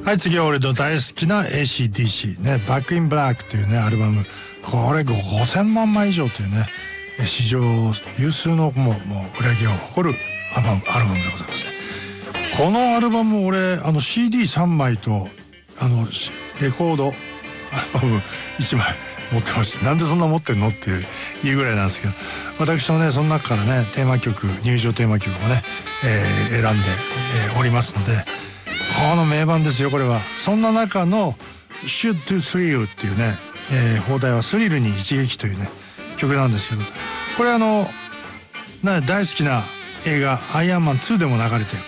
はい、次は俺の大好きな AC/DC ね、バックインブラックというねアルバム、これ5000万枚以上というね史上有数のもう売り上げを誇るアルバムでございますね。このアルバム俺CD3 枚とレコードアルバム1枚持ってまして、なんでそんな持ってんのっていうぐらいなんですけど、私もねその中からねテーマ曲、入場テーマ曲をね、選んで、おりますので、この名盤ですよこれは。そんな中の Shoot to Thrill っていうね、放題はスリルに一撃というね曲なんですけど、これ大好きな映画アイアンマン2でも流れてる